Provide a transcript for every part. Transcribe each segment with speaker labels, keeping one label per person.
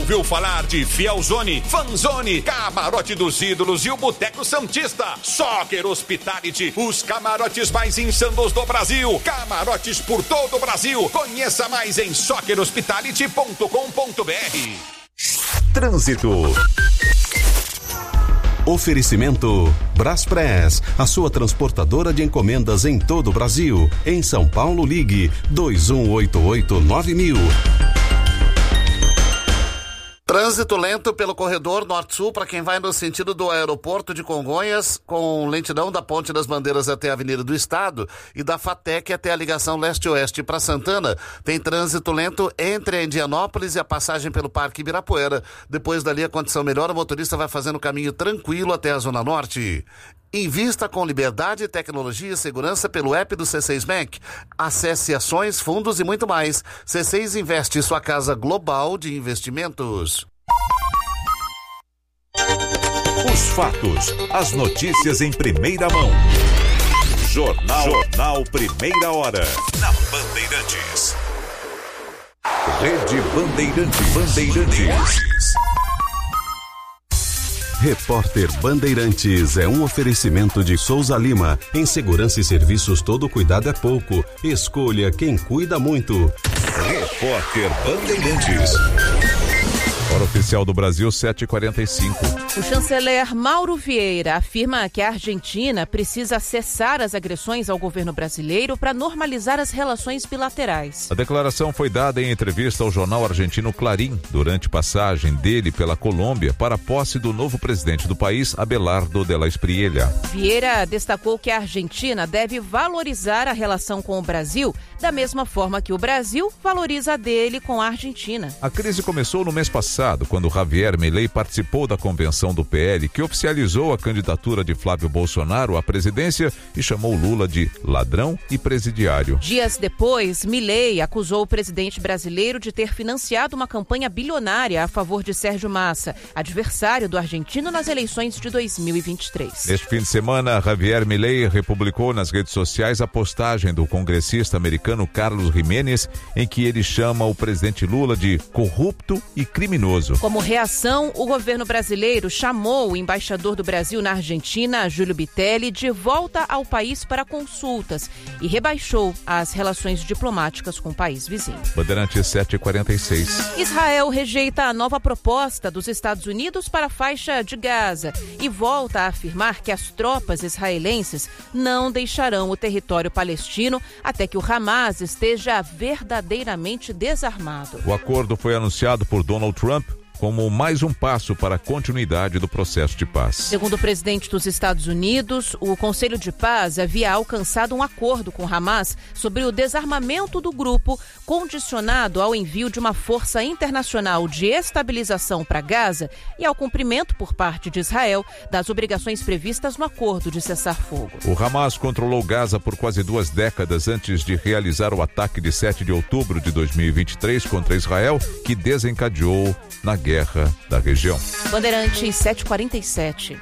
Speaker 1: ouviu falar de Fielzone, Fanzone, Camarote dos Ídolos e o Boteco Santista? Soccer Hospitality, os camarotes mais insanos do Brasil. Camarotes por todo o Brasil. Conheça mais em soccerhospitality.com.br.
Speaker 2: Trânsito. Oferecimento Braspress, a sua transportadora de encomendas em todo o Brasil. Em São Paulo, ligue 2188-9000.
Speaker 3: Trânsito lento pelo corredor norte-sul para quem vai no sentido do aeroporto de Congonhas, com lentidão da Ponte das Bandeiras até a Avenida do Estado e da FATEC até a ligação leste-oeste para Santana. Tem trânsito lento entre a Indianópolis e a passagem pelo Parque Ibirapuera. Depois dali a condição melhora, o motorista vai fazendo o caminho tranquilo até a Zona Norte. Invista com liberdade, tecnologia e segurança pelo app do C6 Bank. Acesse ações, fundos e muito mais. C6 Investe, sua casa global de investimentos.
Speaker 4: Os fatos, as notícias em primeira mão. Jornal Primeira Hora. Na Bandeirantes. Rede Bandeirantes.
Speaker 2: Repórter Bandeirantes é um oferecimento de Souza Lima. Em segurança e serviços, todo cuidado é pouco. Escolha quem cuida muito.
Speaker 4: Repórter Bandeirantes. Hora oficial do Brasil, 7h45.
Speaker 5: O chanceler Mauro Vieira afirma que a Argentina precisa cessar as agressões ao governo brasileiro para normalizar as relações bilaterais.
Speaker 4: A declaração foi dada em entrevista ao jornal argentino Clarín, durante passagem dele pela Colômbia para a posse do novo presidente do país, Abelardo de la Espriella.
Speaker 5: Vieira destacou que a Argentina deve valorizar a relação com o Brasil da mesma forma que o Brasil valoriza a dele com a Argentina.
Speaker 4: A crise começou no mês passado, quando Javier Milei participou da convenção do PL, que oficializou a candidatura de Flávio Bolsonaro à presidência e chamou Lula de ladrão e presidiário.
Speaker 5: Dias depois, Milei acusou o presidente brasileiro de ter financiado uma campanha bilionária a favor de Sérgio Massa, adversário do argentino nas eleições de 2023.
Speaker 4: Neste fim de semana, Javier Milei republicou nas redes sociais a postagem do congressista americano Carlos Jiménez, em que ele chama o presidente Lula de corrupto e criminoso.
Speaker 5: Como reação, o governo brasileiro chamou o embaixador do Brasil na Argentina, Júlio Bitelli, de volta ao país para consultas e rebaixou as relações diplomáticas com o país vizinho.
Speaker 4: Bandeirantes 7h46.
Speaker 5: Israel rejeita a nova proposta dos Estados Unidos para a faixa de Gaza e volta a afirmar que as tropas israelenses não deixarão o território palestino até que o Hamas esteja verdadeiramente desarmado.
Speaker 4: O acordo foi anunciado por Donald Trump como mais um passo para a continuidade do processo de paz.
Speaker 5: Segundo o presidente dos Estados Unidos, o Conselho de Paz havia alcançado um acordo com Hamas sobre o desarmamento do grupo, condicionado ao envio de uma força internacional de estabilização para Gaza e ao cumprimento por parte de Israel das obrigações previstas no acordo de cessar-fogo.
Speaker 4: O Hamas controlou Gaza por quase 2 décadas antes de realizar o ataque de 7 de outubro de 2023 contra Israel, que desencadeou na guerra da região.
Speaker 5: Bandeirantes 7h47.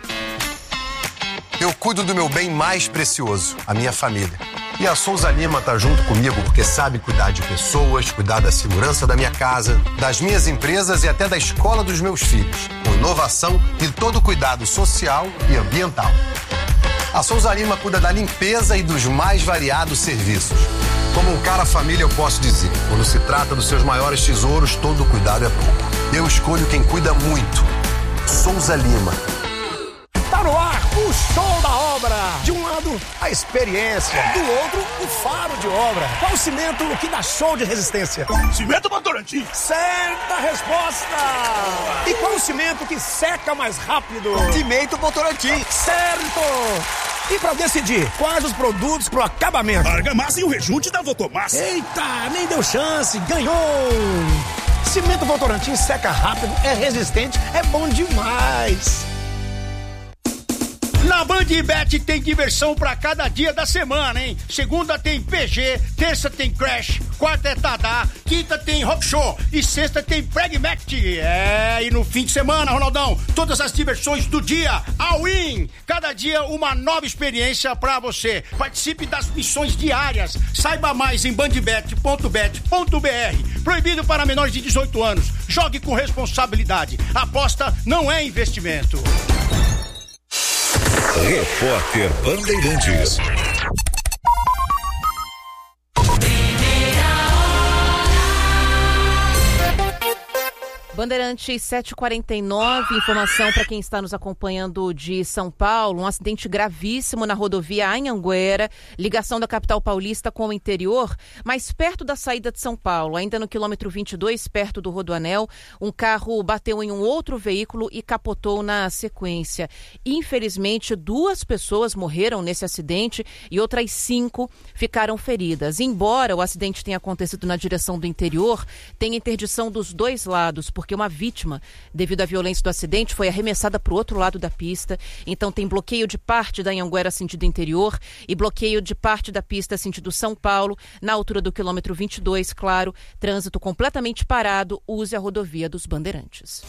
Speaker 6: Eu cuido do meu bem mais precioso, a minha família. E a Souza Lima tá junto comigo porque sabe cuidar de pessoas, cuidar da segurança da minha casa, das minhas empresas e até da escola dos meus filhos, com inovação e todo cuidado social e ambiental. A Souza Lima cuida da limpeza e dos mais variados serviços. Como um cara família, eu posso dizer, quando se trata dos seus maiores tesouros, todo cuidado é pouco. Eu escolho quem cuida muito. Souza Lima.
Speaker 7: Tá no ar o show da obra. De um lado, a experiência. Do outro, o faro de obra. Qual o cimento que dá show de resistência?
Speaker 8: Cimento Votorantim.
Speaker 7: Certa resposta. E qual o cimento que seca mais rápido?
Speaker 8: Cimento Votorantim.
Speaker 7: Certo. E pra decidir quais os produtos pro acabamento?
Speaker 8: Argamassa e o rejunte da Votomassa.
Speaker 7: Eita, nem deu chance. Ganhou. Cimento Votorantim seca rápido, é resistente, é bom demais.
Speaker 8: Na Bandbet tem diversão pra cada dia da semana, hein? Segunda tem PG, terça tem Crash, quarta é Tadá, quinta tem Rock Show e sexta tem Pragmatic. E no fim de semana, Ronaldão, todas as diversões do dia, all-in. Cada dia uma nova experiência pra você. Participe das missões diárias. Saiba mais em bandbet.bet.br. Proibido para menores de 18 anos. Jogue com responsabilidade. Aposta não é investimento.
Speaker 1: Repórter Bandeirantes.
Speaker 5: Bandeirantes 7h49, informação para quem está nos acompanhando de São Paulo, um acidente gravíssimo na rodovia Anhanguera, ligação da capital paulista com o interior, mas perto da saída de São Paulo, ainda no quilômetro 22, perto do Rodoanel, um carro bateu em um outro veículo e capotou na sequência. Infelizmente, 2 pessoas morreram nesse acidente e outras 5 ficaram feridas. Embora o acidente tenha acontecido na direção do interior, tem interdição dos 2 lados, porque uma vítima, devido à violência do acidente, foi arremessada para o outro lado da pista. Então tem bloqueio de parte da Anhanguera sentido interior e bloqueio de parte da pista sentido São Paulo, na altura do quilômetro 22, claro, trânsito completamente parado, use a rodovia dos Bandeirantes.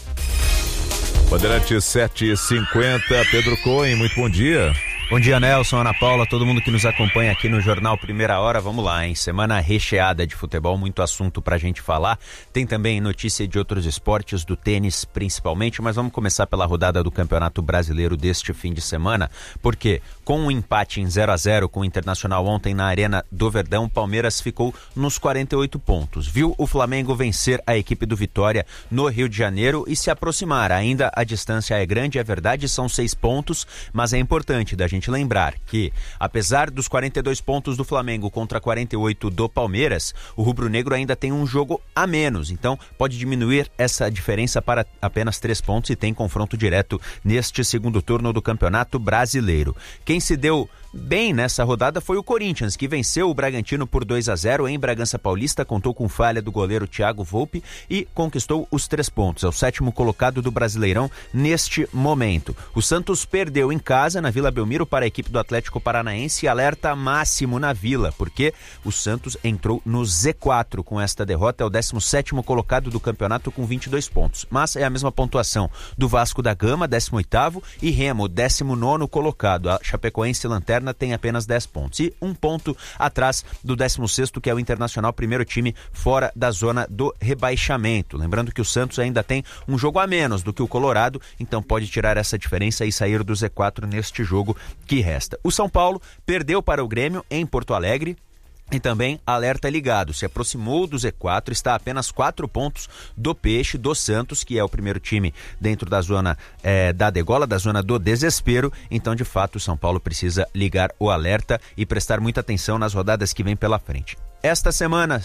Speaker 4: Bandeirantes 7h50, Pedro Cohen, muito bom dia.
Speaker 9: Bom dia, Nelson, Ana Paula, todo mundo que nos acompanha aqui no Jornal Primeira Hora. Vamos lá, hein? Semana recheada de futebol, muito assunto pra gente falar. Tem também notícia de outros esportes, do tênis principalmente, mas vamos começar pela rodada do Campeonato Brasileiro deste fim de semana, porque com um empate em 0-0 com o Internacional ontem na Arena do Verdão, o Palmeiras ficou nos 48 pontos. Viu o Flamengo vencer a equipe do Vitória no Rio de Janeiro e se aproximar. Ainda a distância é grande, é verdade, são 6 pontos, mas é importante da gente lembrar que, apesar dos 42 pontos do Flamengo contra 48 do Palmeiras, o rubro-negro ainda tem um jogo a menos, então pode diminuir essa diferença para apenas 3 pontos e tem confronto direto neste segundo turno do Campeonato Brasileiro. Quem se deu bem nessa rodada foi o Corinthians, que venceu o Bragantino por 2-0 em Bragança Paulista, contou com falha do goleiro Thiago Volpi e conquistou os 3 pontos. É o 7º colocado do Brasileirão neste momento. O Santos perdeu em casa, na Vila Belmiro, para a equipe do Atlético Paranaense, alerta máximo na Vila, porque o Santos entrou no Z4 com esta derrota, é o 17º colocado do campeonato com 22 pontos, mas é a mesma pontuação do Vasco da Gama, 18º, e Remo, 19º colocado. A Chapecoense lanterna tem apenas 10 pontos e 1 ponto atrás do 16º, que é o Internacional, primeiro time fora da zona do rebaixamento. Lembrando que o Santos ainda tem um jogo a menos do que o Colorado, então pode tirar essa diferença e sair do Z4 neste jogo que resta. O São Paulo perdeu para o Grêmio em Porto Alegre. E também alerta ligado, se aproximou do Z4, está a apenas 4 pontos do Peixe, do Santos, que é o primeiro time dentro da zona da degola, da zona do desespero. Então, de fato, o São Paulo precisa ligar o alerta e prestar muita atenção nas rodadas que vem pela frente. Esta semana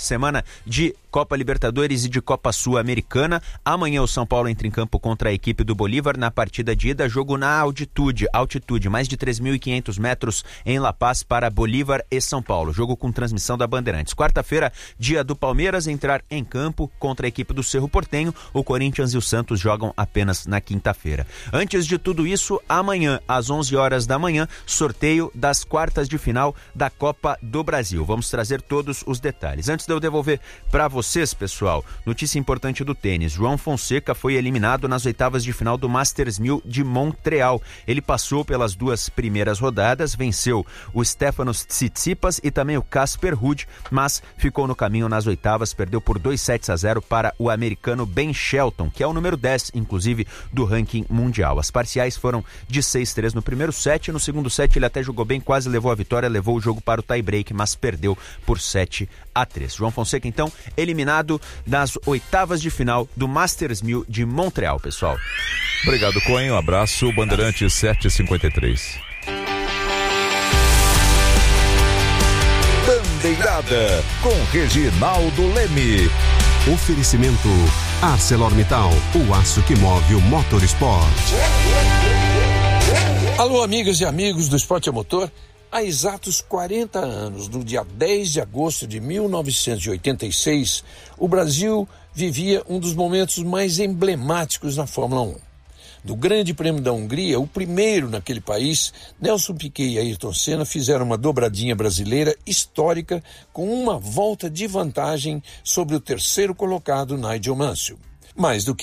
Speaker 9: de Copa Libertadores e de Copa Sul-Americana. Amanhã o São Paulo entra em campo contra a equipe do Bolívar na partida de ida, jogo na altitude, mais de 3.500 metros em La Paz para Bolívar e São Paulo. Jogo com transmissão da Bandeirantes. Quarta-feira, dia do Palmeiras entrar em campo contra a equipe do Cerro Porteño. O Corinthians e o Santos jogam apenas na quinta-feira. Antes de tudo isso, amanhã, às 11 horas da manhã, sorteio das quartas de final da Copa do Brasil. Vamos trazer todos os detalhes. Antes de eu devolver para vocês, pessoal, notícia importante do tênis. João Fonseca foi eliminado nas oitavas de final do Masters 1000 de Montreal. Ele passou pelas 2 primeiras rodadas, venceu o Stefanos Tsitsipas e também o Casper Ruud, mas ficou no caminho nas oitavas, perdeu por 2-0 para o americano Ben Shelton, que é o número 10, inclusive, do ranking mundial. As parciais foram de 6-3 no primeiro set, no segundo set ele até jogou bem, quase levou a vitória, levou o jogo para o tie-break, mas perdeu por 7-3. João Fonseca, então, eliminado das oitavas de final do Masters 1000 de Montreal, pessoal.
Speaker 4: Obrigado, Coen. Um abraço. Bandeirantes 7h53.
Speaker 1: Bandeirada com Reginaldo Leme.
Speaker 2: Oferecimento ArcelorMittal, o aço que move o motorsport.
Speaker 10: Alô, amigas e amigos do Esporte a Motor. Há exatos 40 anos, no dia 10 de agosto de 1986, o Brasil vivia um dos momentos mais emblemáticos na Fórmula 1. do Grande Prêmio da Hungria, o primeiro naquele país, Nelson Piquet e Ayrton Senna fizeram uma dobradinha brasileira histórica com uma volta de vantagem sobre o terceiro colocado Nigel Mansell. Mais do que